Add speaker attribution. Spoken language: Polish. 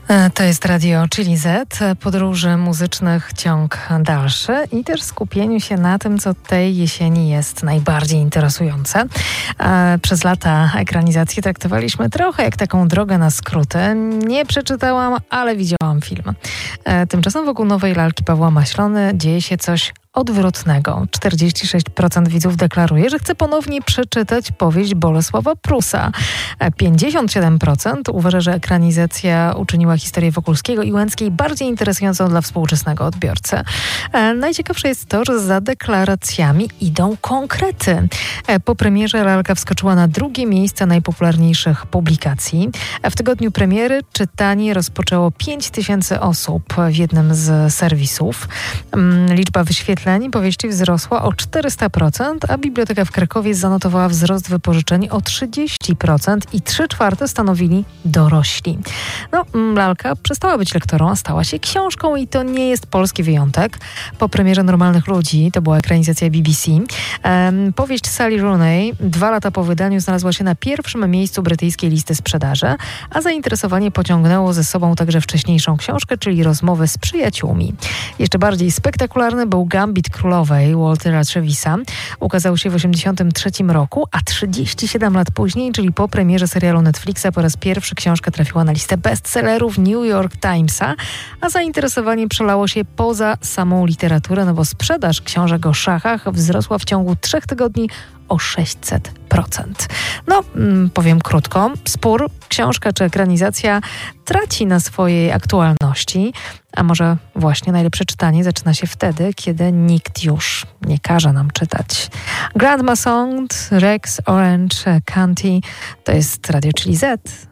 Speaker 1: To jest Radio Chili Z, podróży muzycznych ciąg dalszy i też skupieniu się na tym, co tej jesieni jest najbardziej interesujące. Przez lata ekranizacji traktowaliśmy trochę jak taką drogę na skróty. Nie przeczytałam, ale widziałam film. Tymczasem wokół nowej lalki Pawła Maślony dzieje się coś odwrotnego. 46% widzów deklaruje, że chce ponownie przeczytać powieść Bolesława Prusa. 57% uważa, że ekranizacja uczyniła historię Wokulskiego i Łęckiej bardziej interesującą dla współczesnego odbiorcy. Najciekawsze jest to, że za deklaracjami idą konkrety. Po premierze lalka wskoczyła na drugie miejsce najpopularniejszych publikacji. W tygodniu premiery czytanie rozpoczęło 5000 osób w jednym z serwisów. Liczba wyświetleń powieści wzrosła o 400%, a biblioteka w Krakowie zanotowała wzrost wypożyczeń o 30% i 3/4 stanowili dorośli. Lalka przestała być lekturą, a stała się książką i to nie jest polski wyjątek. Po premierze Normalnych Ludzi, to była ekranizacja BBC, powieść Sally Rooney 2 lata po wydaniu znalazła się na pierwszym miejscu brytyjskiej listy sprzedaży, a zainteresowanie pociągnęło ze sobą także wcześniejszą książkę, czyli Rozmowy z przyjaciółmi. Jeszcze bardziej spektakularny był Gambit Królowej Waltera Trevisa. Ukazał się w 1983 roku, a 37 lat później, czyli po premierze serialu Netflixa, po raz pierwszy książka trafiła na listę bestsellerów New York Timesa, a zainteresowanie przelało się poza samą literaturę, bo sprzedaż książek o szachach wzrosła w ciągu 3 tygodni o 600%. Powiem krótko, spór, książka czy ekranizacja traci na swojej aktualności, a może właśnie najlepsze czytanie zaczyna się wtedy, kiedy nikt już nie każe nam czytać. Grandma Song, Rex Orange County, to jest Radio Chili Z.